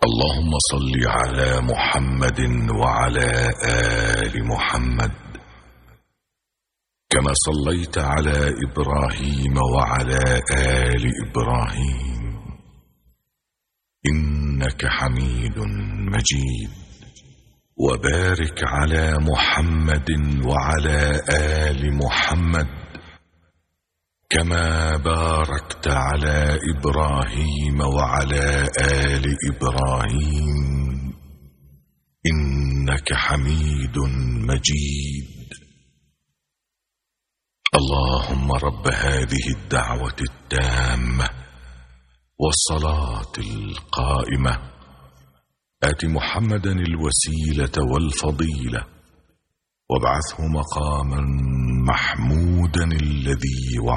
اللهم صل على محمد وعلى آل محمد كما صليت على إبراهيم وعلى آل إبراهيم إنك حميد مجيد. وبارك على محمد وعلى آل محمد كما باركت على إبراهيم وعلى آل إبراهيم إنك حميد مجيد. اللهم رب هذه الدعوة التامة والصلاة القائمة آت محمدا الوسيلة والفضيلة وابعثه مقاما محمودا الذي وعده.